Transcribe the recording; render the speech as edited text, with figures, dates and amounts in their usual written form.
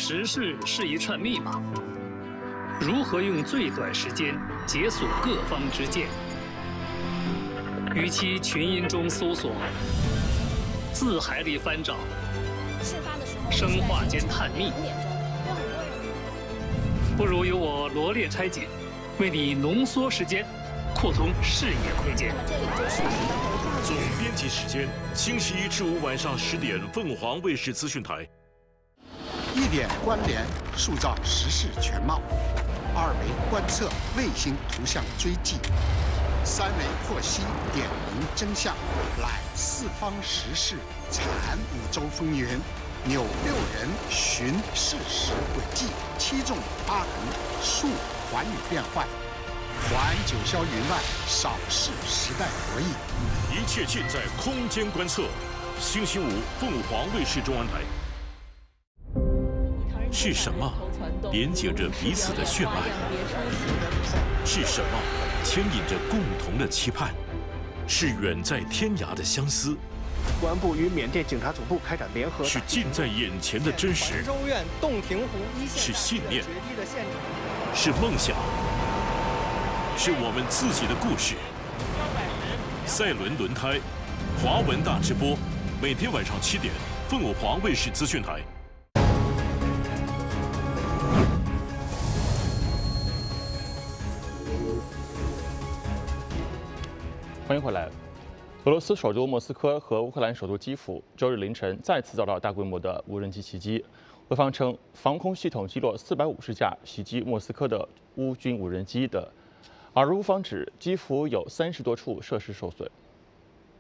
时事是一串密码，如何用最短时间解锁各方之见？与其群音中搜索，字海里翻找，生化间探秘，不如由我罗列拆解，为你浓缩时间，扩通视野空间。 总编辑时间：星期一至五晚上10点，凤凰卫视资讯台。 1点关联，塑造时事全貌；2维观测，卫星图像追迹；3维获悉，点明真相，揽四方时事，产5洲风云，扭6人，寻事实轨迹，7纵8横，述寰宇变幻，还九霄云外，扫视时代博弈。 一切尽在空间观测。星期五，凤凰卫视中文台。是什么连接着彼此的血脉？是什么牵引着共同的期盼？是远在天涯的相思。 公安部与缅甸警察总部开展联合。 是近在眼前的真实。 州院洞庭湖一线。 是信念。是梦想。是我们自己的故事。赛轮轮胎，华文大直播，每天晚上7点，凤凰卫视资讯台。 欢迎回来。俄罗斯首都莫斯科和乌克兰首都基辅周日凌晨再次遭到大规模的无人机袭击。俄方称，防空系统击落450架袭击莫斯科的乌军无人机的，而乌方指基辅有30多处设施受损。